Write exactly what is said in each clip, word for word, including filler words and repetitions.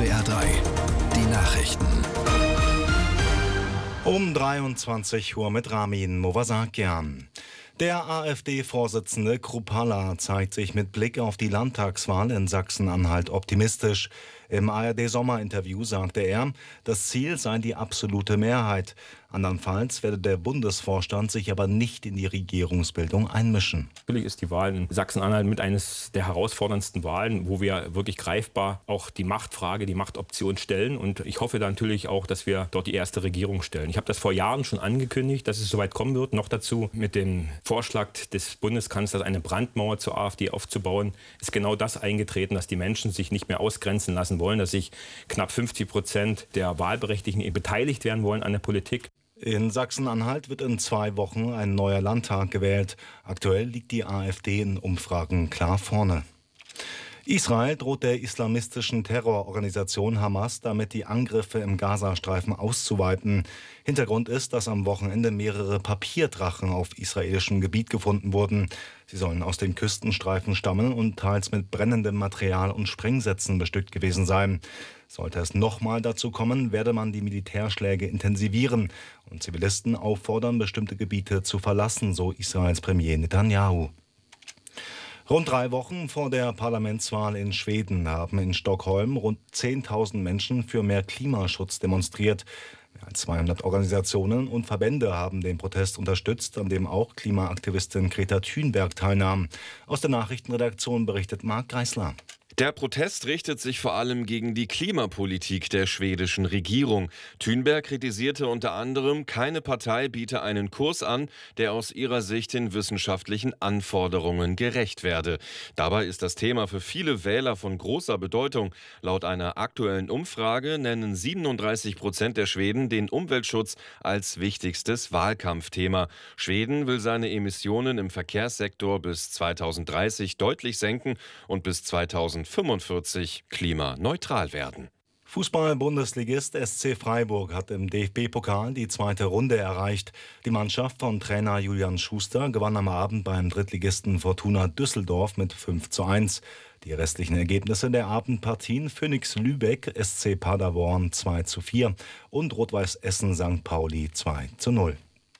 S W R drei, die Nachrichten. Um dreiundzwanzig Uhr mit Ramin Movasakian. Der AfD-Vorsitzende Kruppalla zeigt sich mit Blick auf die Landtagswahl in Sachsen-Anhalt optimistisch. Im A R D-Sommerinterview sagte er, das Ziel sei die absolute Mehrheit. Andernfalls werde der Bundesvorstand sich aber nicht in die Regierungsbildung einmischen. Natürlich ist die Wahl in Sachsen-Anhalt mit eines der herausforderndsten Wahlen, wo wir wirklich greifbar auch die Machtfrage, die Machtoption stellen. Und ich hoffe dann natürlich auch, dass wir dort die erste Regierung stellen. Ich habe das vor Jahren schon angekündigt, dass es soweit kommen wird. Noch dazu mit dem Vorschlag des Bundeskanzlers, eine Brandmauer zur AfD aufzubauen, ist genau das eingetreten, dass die Menschen sich nicht mehr ausgrenzen lassen wollen, dass sich knapp fünfzig Prozent der Wahlberechtigten beteiligt werden wollen an der Politik. In Sachsen-Anhalt wird in zwei Wochen ein neuer Landtag gewählt. Aktuell liegt die AfD in Umfragen klar vorne. Israel droht der islamistischen Terrororganisation Hamas damit, die Angriffe im Gazastreifen auszuweiten. Hintergrund ist, dass am Wochenende mehrere Papierdrachen auf israelischem Gebiet gefunden wurden. Sie sollen aus den Küstenstreifen stammen und teils mit brennendem Material und Sprengsätzen bestückt gewesen sein. Sollte es nochmal dazu kommen, werde man die Militärschläge intensivieren und Zivilisten auffordern, bestimmte Gebiete zu verlassen, so Israels Premier Netanyahu. Rund drei Wochen vor der Parlamentswahl in Schweden haben in Stockholm rund zehntausend Menschen für mehr Klimaschutz demonstriert. Mehr als zweihundert Organisationen und Verbände haben den Protest unterstützt, an dem auch Klimaaktivistin Greta Thunberg teilnahm. Aus der Nachrichtenredaktion berichtet Marc Greisler. Der Protest richtet sich vor allem gegen die Klimapolitik der schwedischen Regierung. Thunberg kritisierte unter anderem, keine Partei biete einen Kurs an, der aus ihrer Sicht den wissenschaftlichen Anforderungen gerecht werde. Dabei ist das Thema für viele Wähler von großer Bedeutung. Laut einer aktuellen Umfrage nennen siebenunddreißig Prozent der Schweden den Umweltschutz als wichtigstes Wahlkampfthema. Schweden will seine Emissionen im Verkehrssektor bis zweitausenddreißig deutlich senken und bis zweitausendfünfundvierzig klimaneutral werden. Fußball-Bundesligist S C Freiburg hat im D F B-Pokal die zweite Runde erreicht. Die Mannschaft von Trainer Julian Schuster gewann am Abend beim Drittligisten Fortuna Düsseldorf mit fünf zu eins. Die restlichen Ergebnisse der Abendpartien: Phoenix Lübeck, S C Paderborn zwei zu vier und Rot-Weiß Essen Sankt Pauli zwei zu null.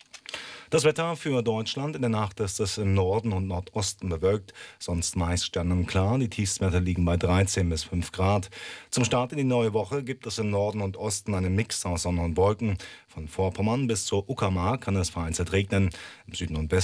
Das Wetter für Deutschland: in der Nacht ist es im Norden und Nordosten bewölkt, sonst meist sternenklar. Die Tiefstwerte liegen bei dreizehn bis fünf Grad. Zum Start in die neue Woche gibt es im Norden und Osten einen Mix aus Sonne und Wolken. Von Vorpommern bis zur Uckermark kann es vereinzelt regnen. Im Süden und Westen